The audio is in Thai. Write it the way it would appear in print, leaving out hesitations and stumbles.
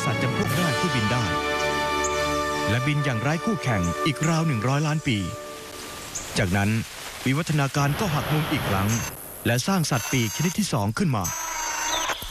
สัตว์จำพวกแรกที่บินได้และบินอย่างไร้คู่แข่งอีกราว100 ล้านปีจากนั้นวิวัฒนาการก็หักมุมอีกครั้งและสร้างสัตว์ปีกชนิดที่2ขึ้นมา